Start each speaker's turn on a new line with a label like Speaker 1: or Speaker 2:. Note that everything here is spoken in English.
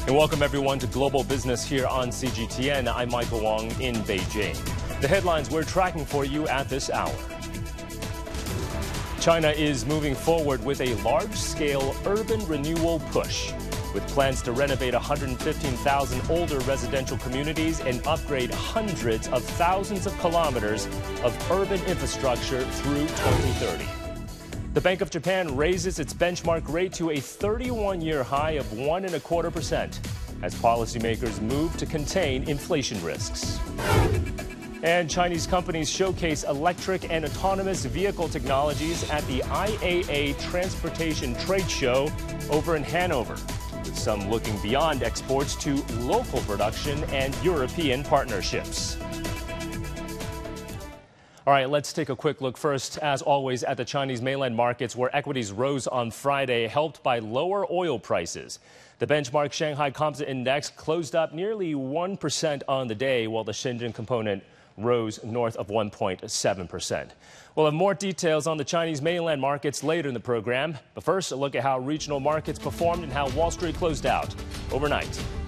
Speaker 1: And welcome everyone to Global Business here on CGTN. I'm Michael Wong in Beijing. The headlines we're tracking for you at this hour. China is moving forward with a large-scale urban renewal push, with plans to renovate 115,000 older residential communities and upgrade hundreds of thousands of kilometers of urban infrastructure through 2030. The Bank of Japan raises its benchmark rate to a 31-year high of 1.25% as policymakers move to contain inflation risks. And Chinese companies showcase electric and autonomous vehicle technologies at the IAA Transportation Trade Show over in Hanover, with some looking beyond exports to local production and European partnerships. All right, let's take a quick look first, as always, at the Chinese mainland markets where equities rose on Friday, helped by lower oil prices. The benchmark Shanghai Composite Index closed up nearly 1% on the day, while the Shenzhen component rose north of 1.7%. We'll have more details on the Chinese mainland markets later in the program. But first, a look at how regional markets performed and how Wall Street closed out overnight.